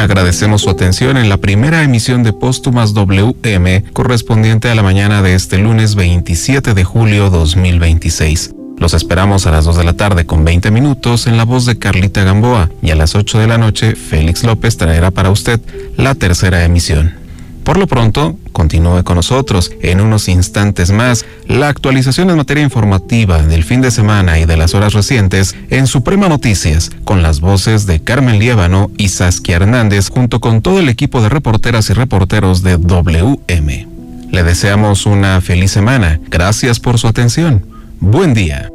Agradecemos su atención en la primera emisión de Póstumas WM, correspondiente a la mañana de este lunes 27 de julio 2026. Los esperamos a las 2 de la tarde con 20 minutos en la voz de Carlita Gamboa, y a las 8 de la noche Félix López traerá para usted la tercera emisión. Por lo pronto, continúe con nosotros. En unos instantes más, la actualización en materia informativa del fin de semana y de las horas recientes en Suprema Noticias, con las voces de Carmen Liévano y Saskia Hernández, junto con todo el equipo de reporteras y reporteros de WM. Le deseamos una feliz semana. Gracias por su atención. Buen día.